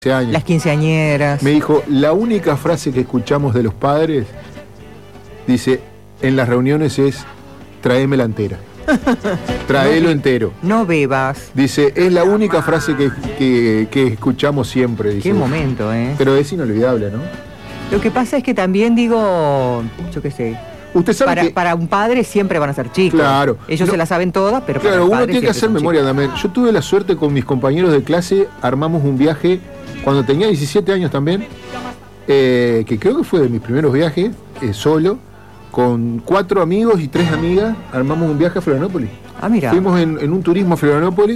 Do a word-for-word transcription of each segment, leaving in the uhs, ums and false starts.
años. Las quinceañeras. Me dijo, la única frase que escuchamos de los padres, dice, en las reuniones es, tráemela entera. Tráelo no, entero. No bebas. Dice, es la única frase que, que, que escuchamos siempre. Dice. Qué momento, ¿eh? Pero es inolvidable, ¿no? Lo que pasa es que también digo, yo qué sé. Usted sabe para, que... para un padre siempre van a ser chicos. Claro. Ellos no, se la saben todas, pero claro, para el uno tiene que hacer memoria chicos. también. Yo tuve la suerte con mis compañeros de clase, armamos un viaje cuando tenía diecisiete años también, eh, que creo que fue de mis primeros viajes, eh, solo, con cuatro amigos y tres amigas, armamos un viaje a Florianópolis. Ah, mira. Fuimos en, en un turismo a Florianópolis,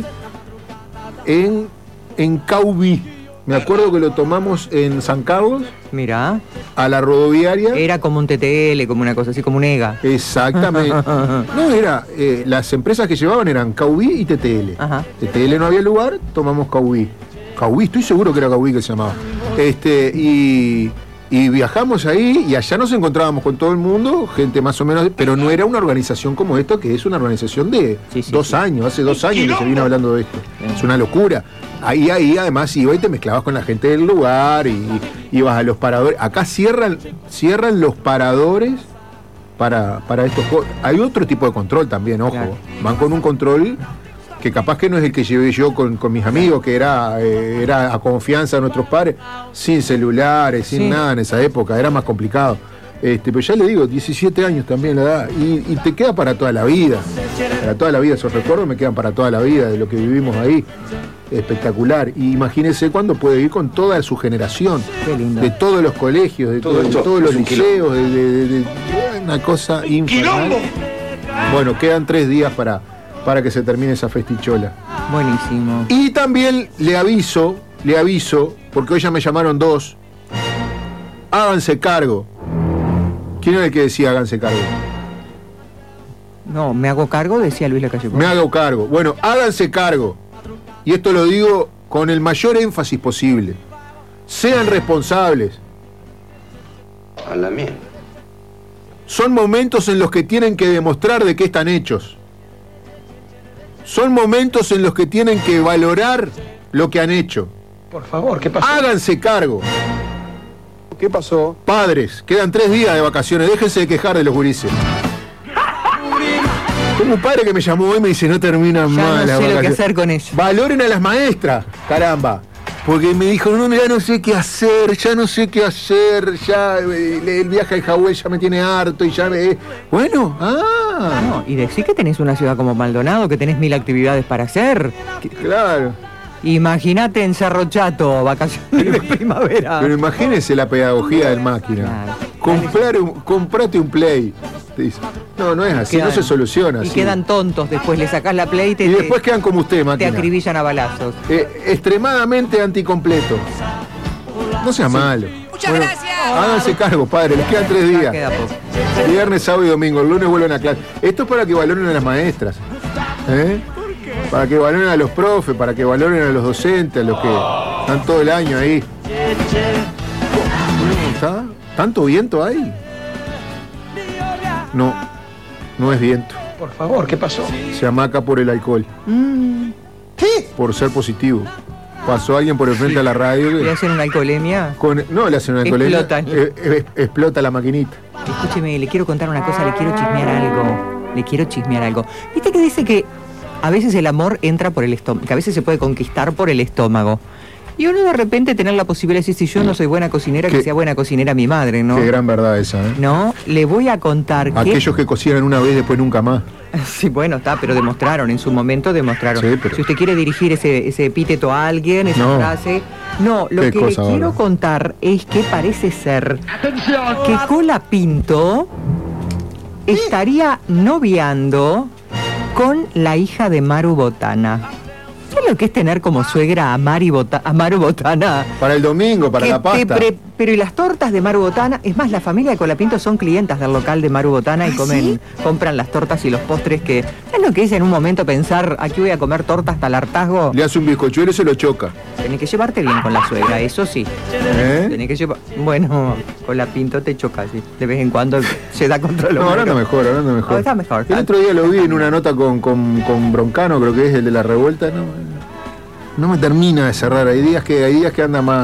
en, en Caubí. Me acuerdo que lo tomamos en San Carlos. Mira. A la rodoviaria. Era como un T T L, como una cosa así, como un E G A. Exactamente. No, era, eh, las empresas que llevaban eran Caubí y T T L. Ajá. T T L no había lugar, tomamos Caubí. Caubí, estoy seguro que era Caubí que se llamaba. Este, y, y viajamos ahí y allá nos encontrábamos con todo el mundo, gente más o menos, pero no era una organización como esta, que es una organización de sí, sí, dos sí. años, hace dos años que se viene hablando de esto. Es una locura. Ahí, ahí, además, iba y te mezclabas con la gente del lugar y, y ibas a los paradores. Acá cierran, cierran los paradores para, para estos... Hay otro tipo de control también, ojo. Claro. Van con un control que capaz que no es el que llevé yo con, con mis amigos, que era, eh, era a confianza de nuestros padres, sin celulares, sin sí. nada en esa época, era más complicado. Este, pero ya le digo, diecisiete años también la edad, y, y te queda para toda la vida, para toda la vida, esos recuerdos me quedan para toda la vida de lo que vivimos ahí, espectacular. Y imagínese cuándo puede ir con toda su generación, de todos los colegios, de, todo, de todos los liceos, de, de, de, de una cosa infernal. Bueno, quedan tres días para, para que se termine esa festichola. Buenísimo. Y también le aviso, le aviso, porque hoy ya me llamaron dos, háganse cargo. ¿Quién era el que decía háganse cargo? No, me hago cargo, decía Luis Lacalle Pou. Me hago cargo. Bueno, háganse cargo. Y esto lo digo con el mayor énfasis posible. Sean responsables. A la mierda. Son momentos en los que tienen que demostrar de qué están hechos. Son momentos en los que tienen que valorar lo que han hecho. Por favor, ¿qué pasó? Háganse cargo. ¿Qué pasó? Padres, quedan tres días de vacaciones, déjense de quejar de los gurises. Tengo un padre que me llamó hoy y me dice, no terminan ya mal no las sé vacaciones. Lo que hacer con ellos. Valoren a las maestras, caramba. Porque me dijo, no, ya no sé qué hacer, ya no sé qué hacer, ya eh, el viaje al Hawái ya me tiene harto y ya me... Bueno, ah. No, y decís que tenés una ciudad como Maldonado, que tenés mil actividades para hacer. Claro. Imagínate en Cerro Chato, vacaciones de primavera. Pero imagínese la pedagogía del máquina. Claro. Comprar un, comprate un Play. Te dice. No, no es así, quedan, no se soluciona. Y así. Quedan tontos, después le sacás la Play y, te, y después quedan como usted, máquina. Te acribillan a balazos. Eh, extremadamente anticompleto. No sea sí. malo. Muchas bueno, gracias. Háganse cargo, padre, les quedan tres días. Queda poco. Viernes, sábado y domingo, el lunes vuelven a clase. Esto es para que valoren a las maestras. ¿Eh? Para que valoren a los profes, para que valoren a los docentes, a los que están todo el año ahí. ¿Está? ¿Tanto viento hay? No, no es viento. Por favor, ¿qué pasó? Se amaca por el alcohol. Mm. ¿Qué? Por ser positivo. Pasó alguien por el frente a la radio. ¿Le hacen una alcoholemia? Con, no, le hacen una alcoholemia. Explotan. Eh, eh, explota la maquinita. Escúcheme, le quiero contar una cosa, le quiero chismear algo. Le quiero chismear algo. ¿Viste que dice que a veces el amor entra por el estómago, que a veces se puede conquistar por el estómago? Y uno de repente tener la posibilidad de decir, si yo no soy buena cocinera, que sea buena cocinera mi madre, ¿no? Qué gran verdad esa, ¿eh? No, le voy a contar que... Aquellos que cocinan una vez, después nunca más. Sí, bueno, está, pero demostraron, en su momento demostraron. Sí, pero... Si usted quiere dirigir ese, ese epíteto a alguien, esa no. frase... No, lo que le quiero ahora? contar es que parece ser ¡Atención! que Colapinto estaría noviando con la hija de Maru Botana. ¿Sabes lo que es tener como suegra a, Mari Bota, a Maru Botana? Para el domingo, para la pasta. Pre, pero y las tortas de Maru Botana, es más, la familia de Colapinto son clientas del local de Maru Botana y ¿Ah, comen, sí? compran las tortas y los postres que... ¿Sabes lo que es en un momento pensar, aquí voy a comer torta hasta el hartazgo? Le hace un bizcochuelo y se lo choca. Tenés que llevarte bien con la suegra, eso sí. ¿Eh? Tenés que llevar... Bueno, Colapinto te choca, sí. De vez en cuando se da contra lo No, ahora anda mejor, ahora anda mejor. Oh, está mejor. El otro día lo vi en una nota con, con, con Broncano, creo que es el de la revuelta, ¿no? no me termina de cerrar. Hay días que, hay días que anda más.